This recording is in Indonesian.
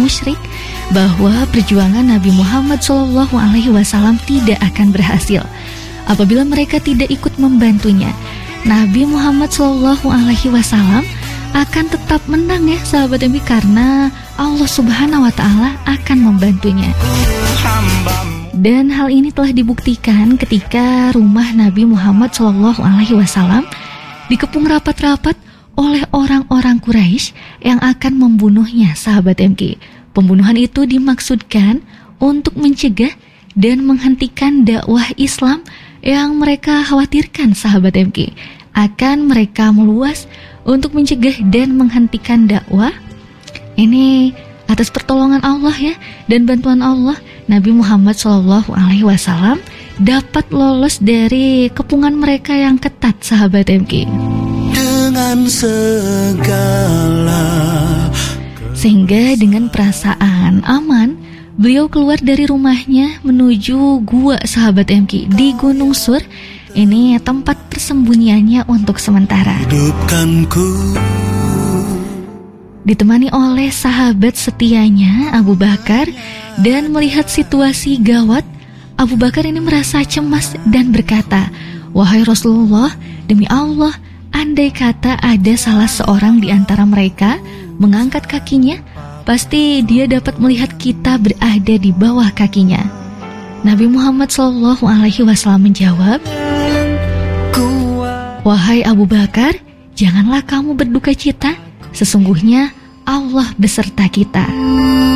musyrik bahwa perjuangan Nabi Muhammad SAW tidak akan berhasil apabila mereka tidak ikut membantunya. Nabi Muhammad SAW akan tetap menang ya sahabat MK, karena Allah Subhanahu wa Ta'ala akan membantunya. Dan hal ini telah dibuktikan ketika rumah Nabi Muhammad SAW dikepung rapat-rapat oleh orang-orang Quraisy yang akan membunuhnya sahabat MK. Pembunuhan itu dimaksudkan untuk mencegah dan menghentikan dakwah Islam yang mereka khawatirkan sahabat MK akan mereka meluas, untuk mencegah dan menghentikan dakwah. Ini atas pertolongan Allah ya dan bantuan Allah, Nabi Muhammad SAW dapat lolos dari kepungan mereka yang ketat sahabat MK. Dengan segala sehingga dengan perasaan aman beliau keluar dari rumahnya menuju gua sahabat MK di Gunung Sur. Ini tempat persembunyiannya untuk sementara. hidupkanku, Ditemani oleh sahabat setianya Abu Bakar, dan melihat situasi gawat, Abu Bakar ini merasa cemas dan berkata, "Wahai Rasulullah, demi Allah, andai kata ada salah seorang di antara mereka mengangkat kakinya, pasti dia dapat melihat kita berada di bawah kakinya." Nabi Muhammad SAW menjawab, "Wahai Abu Bakar, janganlah kamu berduka cita. Sesungguhnya Allah beserta kita."